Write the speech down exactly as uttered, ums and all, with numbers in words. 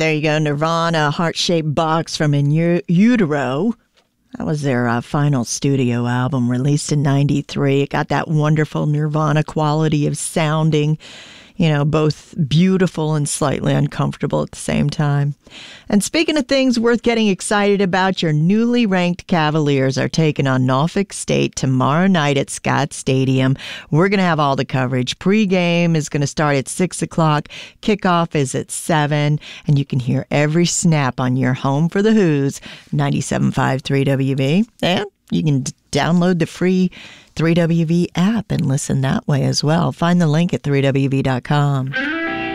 there you go. Nirvana, Heart-Shaped Box from In Utero. That was their uh, final studio album, released in ninety-three. It got that wonderful Nirvana quality of sounding, you know, both beautiful and slightly uncomfortable at the same time. And speaking of things worth getting excited about, your newly ranked Cavaliers are taking on Norfolk State tomorrow night at Scott Stadium. We're going to have all the coverage. Pre-game is going to start at six o'clock. Kickoff is at seven. And you can hear every snap on your home for the Who's, ninety-seven point five three W V. And you can d- download the free three W V app and listen that way as well. Find the link at three W V dot com.